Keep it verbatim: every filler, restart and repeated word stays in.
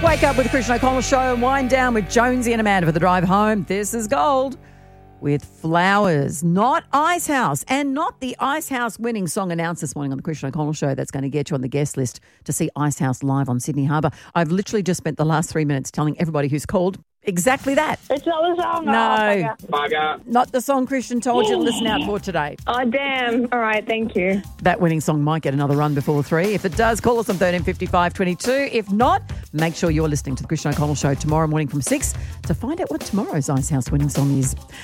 Wake up with the Christian O'Connell Show and wind down with Jonesy and Amanda for the drive home. This is Gold with Flowers, not Ice House, and not the Ice House winning song announced this morning on the Christian O'Connell Show that's going to get you on the guest list to see Ice House live on Sydney Harbour. I've literally just spent the last three minutes telling everybody who's called exactly that. It's not the song. No, Oh, Bugger. not the song Christian told you to listen out for today. oh, damn. All right, thank you. That winning song might get another run before three. If it does, call us on thirteen fifty-five twenty-two. If not, make sure you're listening to the Christian O'Connell Show tomorrow morning from six to find out what tomorrow's Ice House winning song is.